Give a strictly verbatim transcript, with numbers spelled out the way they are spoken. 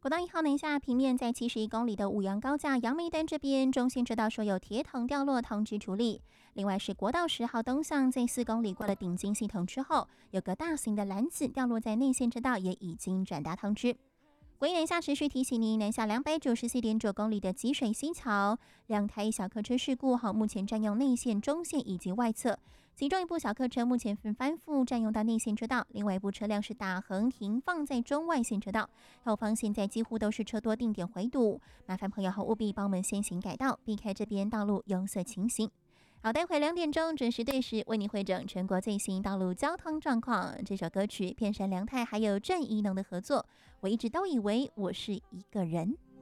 国道一号南下平面在七十一公里的五杨高架杨梅丹这边，中线车道说有铁桶掉落，通知处理。另外是国道十号东向在四公里过了顶金系统之后，有个大型的篮子掉落在内线车道，也已经转达通知。国一南下持续提醒您，南下两百九十四点九公里的积水溪桥，两台小客车事故，好，目前占用内线、中线以及外侧，其中一部小客车目前翻覆占用到内线车道，另外一部车辆是打横停放在中外线车道，后方现在几乎都是车多定点回堵，麻烦朋友后务必帮我们先行改道，避开这边道路拥塞情形。好，待会两点钟准时对时为你汇整全国最新道路交通状况。这首歌曲片山良太还有郑怡农的合作，我一直都以为我是一个人。